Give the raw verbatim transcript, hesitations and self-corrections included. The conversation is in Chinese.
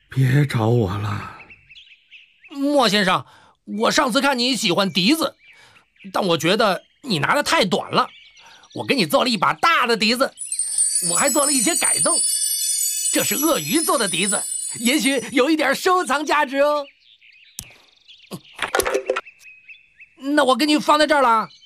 别找我了。 莫先生，我上次看你喜欢笛子，但我觉得你拿的太短了，我给你做了一把大的笛子，我还做了一些改动。这是鳄鱼做的笛子，也许有一点收藏价值哦。那我给你放在这儿了。